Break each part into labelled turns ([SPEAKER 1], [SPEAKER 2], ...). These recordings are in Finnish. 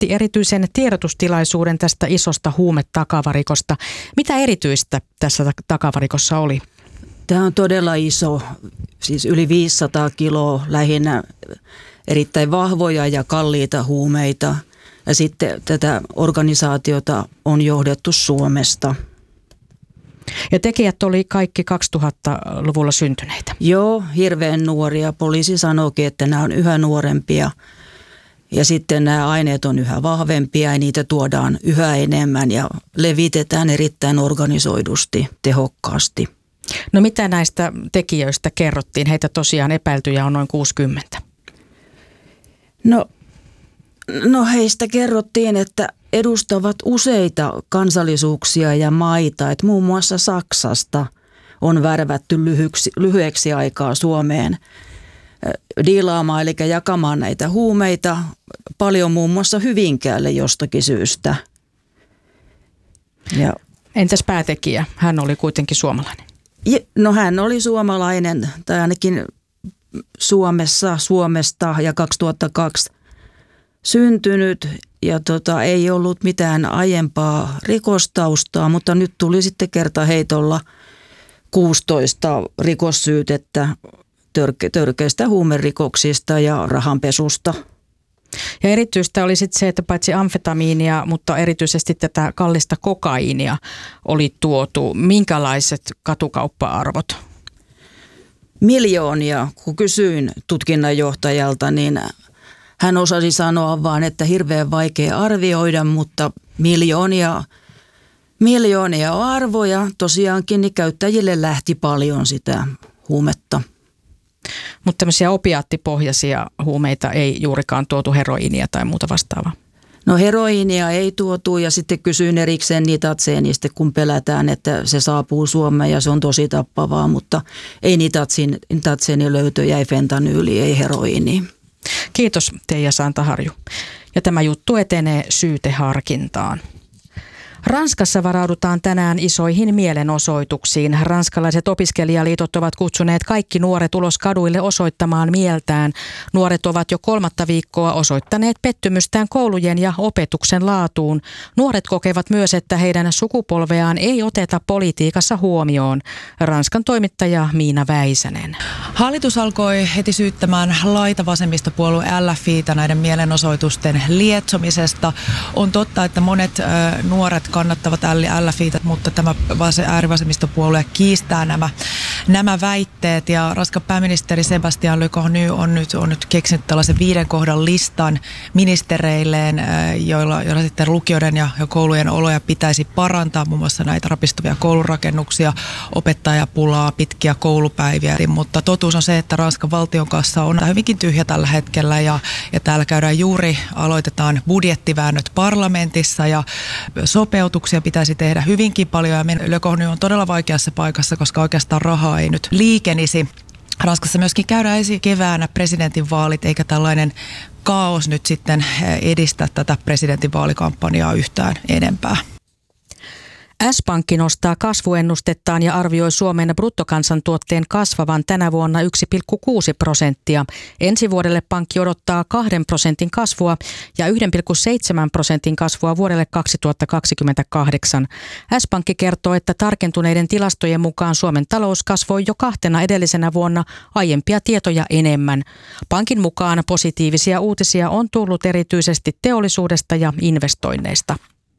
[SPEAKER 1] järjesti erityisen tiedotustilaisuuden tästä isosta huumetakavarikosta. Mitä erityistä tässä takavarikossa oli?
[SPEAKER 2] Tämä on todella iso, siis yli 500 kiloa, lähinnä erittäin vahvoja ja kalliita huumeita. Ja sitten tätä organisaatiota on johdettu Suomesta.
[SPEAKER 1] Ja tekijät oli kaikki 2000-luvulla syntyneitä.
[SPEAKER 2] Joo, hirveän nuoria. Poliisi sanookin, että nämä on yhä nuorempia. Ja sitten nämä aineet on yhä vahvempia ja niitä tuodaan yhä enemmän ja levitetään erittäin organisoidusti, tehokkaasti.
[SPEAKER 1] No mitä näistä tekijöistä kerrottiin? Heitä tosiaan epäiltyjä on noin 60.
[SPEAKER 2] No heistä kerrottiin, että edustavat useita kansallisuuksia ja maita, että muun muassa Saksasta on värvätty lyhyeksi aikaa Suomeen diilaamaan, eli jakamaan näitä huumeita paljon muun muassa Hyvinkäälle jostakin syystä. Ja
[SPEAKER 1] entäs päätekijä? Hän oli kuitenkin suomalainen.
[SPEAKER 2] No hän oli suomalainen, tai ainakin Suomesta ja 2002 syntynyt ja ei ollut mitään aiempaa rikostaustaa, mutta nyt tuli sitten kertaheitolla 16 rikossyytettä törkeistä huumerikoksista ja rahanpesusta.
[SPEAKER 1] Ja erityistä oli sitten se, että paitsi amfetamiinia, mutta erityisesti tätä kallista kokaiinia oli tuotu. Minkälaiset katukauppa-arvot?
[SPEAKER 2] Miljoonia. Kun kysyin tutkinnanjohtajalta, niin hän osasi sanoa vaan, että hirveän vaikea arvioida, mutta miljoonia arvoja tosiaankin, niin käyttäjille lähti paljon sitä huumetta.
[SPEAKER 1] Mutta tämmöisiä opiaattipohjaisia huumeita ei juurikaan tuotu, heroiinia tai muuta vastaavaa?
[SPEAKER 2] No heroiinia ei tuotu ja sitten kysyin erikseen nitatseenistä, kun pelätään, että se saapuu Suomeen ja se on tosi tappavaa, mutta ei nitatseeni löytö, ei fentanyyli, ei heroiini.
[SPEAKER 1] Kiitos Teija Santaharju. Ja tämä juttu etenee syyteharkintaan. Ranskassa varaudutaan tänään isoihin mielenosoituksiin. Ranskalaiset opiskelijaliitot ovat kutsuneet kaikki nuoret ulos kaduille osoittamaan mieltään. Nuoret ovat jo 3. viikkoa osoittaneet pettymystään koulujen ja opetuksen laatuun. Nuoret kokevat myös, että heidän sukupolveaan ei oteta politiikassa huomioon. Ranskan toimittaja Miina Väisänen.
[SPEAKER 3] Hallitus alkoi heti syyttämään laitavasemmistopuolue LFI:tä näiden mielenosoitusten lietsomisesta. On totta, että monet nuoret kannattavat LFI:tä, mutta tämä äärivasemmistopuolue kiistää nämä väitteet. Ja Ranskan pääministeri Sébastien Lecornu on nyt keksinyt tällaisen 5 kohdan listan ministereilleen, joilla sitten lukioiden ja koulujen oloja pitäisi parantaa, muun muassa näitä rapistuvia koulurakennuksia, opettajapulaa, pitkiä koulupäiviä. Mutta totuus on se, että Ranskan valtion kassa on hyvinkin tyhjä tällä hetkellä ja täällä aloitetaan budjettiväännöt parlamentissa ja sopeutuksia pitäisi tehdä hyvinkin paljon ja Le Cornu on todella vaikeassa paikassa, koska oikeastaan rahaa ei nyt liikenisi. Ranskassa myöskin käydään keväänä presidentinvaalit, eikä tällainen kaos nyt sitten edistä tätä presidentinvaalikampanjaa yhtään enempää.
[SPEAKER 1] S-Pankki nostaa kasvuennustettaan ja arvioi Suomen bruttokansantuotteen kasvavan tänä vuonna 1,6%. Ensi vuodelle pankki odottaa 2% kasvua ja 1,7% kasvua vuodelle 2028. S-Pankki kertoo, että tarkentuneiden tilastojen mukaan Suomen talous kasvoi jo 2 edellisenä vuonna aiempia tietoja enemmän. Pankin mukaan positiivisia uutisia on tullut erityisesti teollisuudesta ja investoinneista.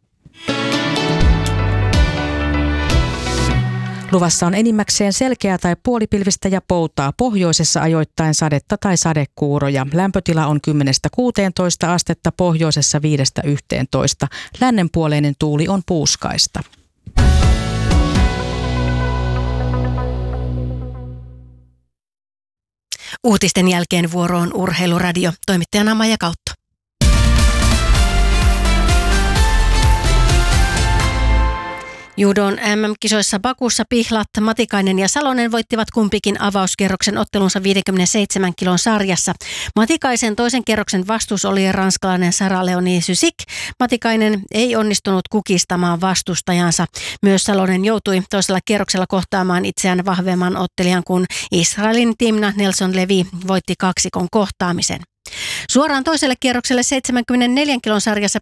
[SPEAKER 1] Luvassa on enimmäkseen selkeää tai puolipilvistä ja poutaa, pohjoisessa ajoittain sadetta tai sadekuuroja. Lämpötila on 10–16 astetta, pohjoisessa 5–11. Lännenpuoleinen tuuli on puuskaista.
[SPEAKER 4] Uutisten jälkeen vuoroon Urheiluradio. Toimittajana Maija Kautto. Judon MM-kisoissa Bakussa Pihlat, Matikainen ja Salonen voittivat kumpikin avauskerroksen ottelunsa 57 kilon sarjassa. Matikaisen toisen kerroksen vastus oli ranskalainen Sarah-Léonie Syzik. Matikainen ei onnistunut kukistamaan vastustajansa. Myös Salonen joutui toisella kierroksella kohtaamaan itseään vahvemman ottelijan, kun Israelin Timna Nelson Levi voitti kaksikon kohtaamisen. Suoraan toiselle kierrokselle 74 kilon sarjassa